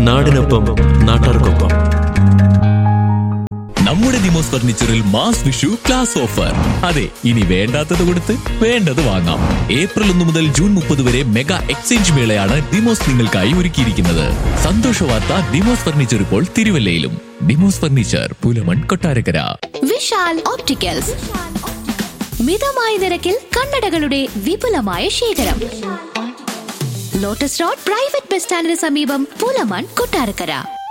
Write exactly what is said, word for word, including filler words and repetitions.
നാടിനൊപ്പം നാട്ടാർക്കൊപ്പം. നമ്മുടെ Demos ഫർണിച്ചറിൽ mass Vishu class offer. അതെ, ഇനി വേണ്ടാത്തത് കൊടുത്ത് വേണ്ടത് വാങ്ങാം. ഏപ്രിൽ ഒന്ന് മുതൽ ജൂൺ മുപ്പത് വരെ മെഗാ എക്സ്ചേഞ്ച് മേളയാണ് ദിമോസ് നിങ്ങൾക്കായി ഒരുക്കിയിരിക്കുന്നത്. സന്തോഷ വാർത്ത, ദിമോസ് ഫർണിച്ചർ ഇപ്പോൾ തിരുവല്ലയിലും. ദിമോസ് ഫർണിച്ചർ, പുലമൺ, കൊട്ടാരക്കര. വിശാൽ ഓപ്റ്റിക്കൽസ്, മിതമായ നിരക്കിൽ കണ്ണടകളുടെ വിപുലമായ ശേഖരം. ലോട്ടസ് റോഡ് പ്രൈവറ്റ് ബസ് സ്റ്റാൻഡിന് സമീപം, പുലമൺ, കൊട്ടാരക്കര.